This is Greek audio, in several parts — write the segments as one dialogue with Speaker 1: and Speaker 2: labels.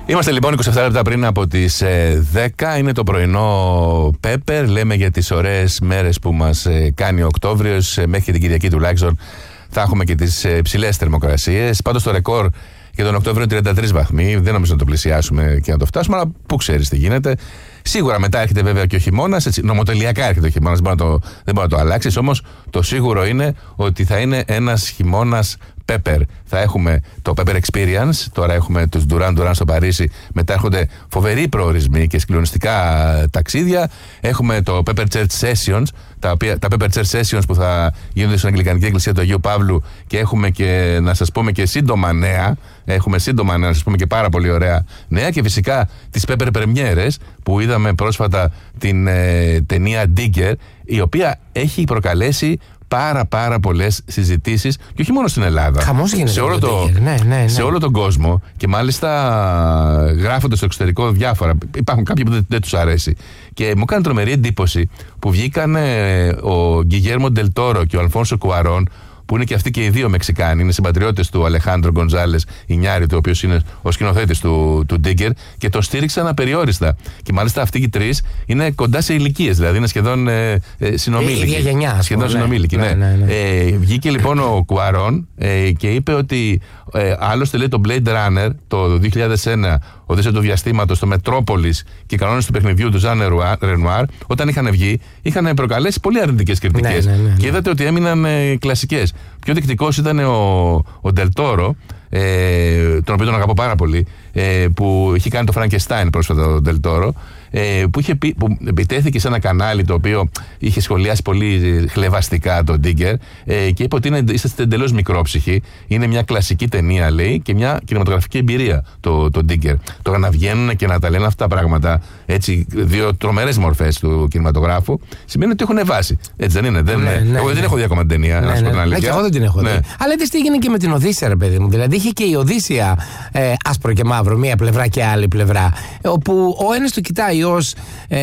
Speaker 1: Είμαστε λοιπόν 27 λεπτά πριν από τις 10. Είναι το πρωινό Pepper. Λέμε για τις ωραίες μέρες που μας κάνει ο Οκτώβριος. Μέχρι και την Κυριακή τουλάχιστον θα έχουμε και τις ψηλές θερμοκρασίες. Πάντως το ρεκόρ για τον Οκτώβριο 33 βαθμοί. Δεν νομίζω να το πλησιάσουμε και να το φτάσουμε, αλλά πού ξέρεις τι γίνεται. Σίγουρα μετά έρχεται βέβαια και ο χειμώνας. Νομοτελειακά έρχεται ο χειμώνας. Δεν μπορεί να το αλλάξεις. Όμως το σίγουρο είναι ότι θα είναι ένας χειμώνας Pepper. Θα έχουμε το Pepper Experience. Τώρα έχουμε τους Duran Duran στο Παρίσι. Μετά έρχονται φοβεροί προορισμοί και συγκλονιστικά ταξίδια. Έχουμε το Pepper Church Sessions. Τα Pepper Church Sessions που θα γίνονται στην Αγγλικανική Εκκλησία του Αγίου Παύλου. Και έχουμε και να σας πούμε και σύντομα νέα. Έχουμε σύντομα να σας πούμε και πάρα πολύ ωραία νέα. Και φυσικά τις Pepper Premieres που είδαμε πρόσφατα την ταινία Digger, η οποία έχει προκαλέσει πάρα πολλές συζητήσεις και όχι μόνο στην Ελλάδα.
Speaker 2: Χαμός γίνεται
Speaker 1: σε όλο τον κόσμο, και μάλιστα γράφονται στο εξωτερικό διάφορα. Υπάρχουν κάποιοι που δεν τους αρέσει. Και μου κάνει τρομερή εντύπωση που βγήκαν ο Γκιγέρμο Ντελ Τόρο και ο Αλφόνσο Κουαρόν, που είναι και αυτοί και οι δύο Μεξικάνοι, είναι συμπατριώτες του Αλεχάνδρο Γκονζάλες Ινιάριτου, ο οποίος είναι ο σκηνοθέτης του Digger, και τον στήριξαν απεριόριστα. Και μάλιστα αυτοί οι τρεις είναι κοντά σε ηλικίες, δηλαδή είναι σχεδόν συνομήλικοι.
Speaker 2: Ίδια γενιά,
Speaker 1: σχεδόν συνομήλικοι, ναι. Βγήκε λοιπόν ο Κουαρόν και είπε ότι άλλωστε λέει το Blade Runner το 2001, Οδύσσεια του Διαστήματος, το Μετρόπολης και οι κανόνες του παιχνιδιού του Ζαν Ρενουάρ, όταν είχαν βγει, είχαν προκαλέσει πολύ αρνητικές κριτικές. Και είδατε ότι έμειναν κλασικές. Πιο δεικτικός ήταν ο Ντελ Τόρο, τον οποίο τον αγαπώ πάρα πολύ, που είχε κάνει το Frankenstein πρόσφατα ο Ντελ Τόρο, που επιτέθηκε σε ένα κανάλι το οποίο είχε σχολιάσει πολύ χλευαστικά τον Digger, και είπε ότι είσαστε εντελώς μικρόψυχοι. Είναι μια κλασική ταινία, λέει, και μια κινηματογραφική εμπειρία το Digger. Τώρα να βγαίνουν και να τα λένε αυτά τα πράγματα, έτσι, δύο τρομερές μορφές του κινηματογράφου, σημαίνει ότι έχουν βάση. Έτσι δεν είναι? Εγώ δεν έχω δει ακόμα την ταινία, να σου πω την αλήθεια.
Speaker 2: Και εγώ δεν την έχω δει. Αλλά τι έγινε και με την Οδύσσεια, ρε παιδί μου. Δηλαδή είχε και η Οδύσσεια άσπρο και μαύρο, μία πλευρά και άλλη πλευρά, όπου ο ένας το κοιτάει ως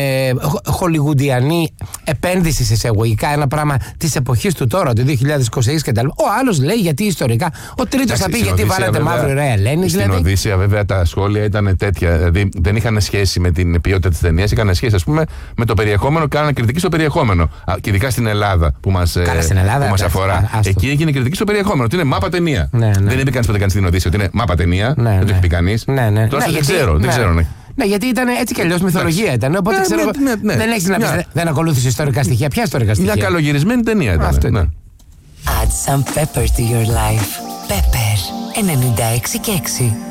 Speaker 2: χολιγουντιανή επένδυση σε εισαγωγικά, ένα πράγμα της εποχής του τώρα, του 2026 κτλ. Ο άλλος λέει γιατί ιστορικά. Ο τρίτος θα πει γιατί βάλατε μαύρο ωραία Ελένη.
Speaker 1: Στην Οδύσσεια βέβαια τα σχόλια ήταν τέτοια. Δηλαδή δεν είχαν σχέση με την ποιότητα της ταινίας, είχαν σχέση ας πούμε με το περιεχόμενο, κάνανε κριτική στο περιεχόμενο. Και ειδικά στην Ελλάδα που μας αφορά. Εκεί έγινε κριτική στο περιεχόμενο. Ότι είναι μάπα ταινία. Δεν είπε κανείς ποτέ κανείς στην Οδύσσεια ότι είναι μάπα ταινία. Δεν το έχει πει κανείς. Τώρα δεν ξέρω.
Speaker 2: Ναι, γιατί ήταν έτσι κι αλλιώς μυθολογία ήταν. Οπότε ξέρω. Δεν έχεις να πεις. Δεν ακολούθησε ιστορικά στοιχεία. Ποια ιστορικά στοιχεία?
Speaker 1: Μια καλογυρισμένη ταινία ήταν.
Speaker 3: Add some pepper to your life. Pepper 96 και 6.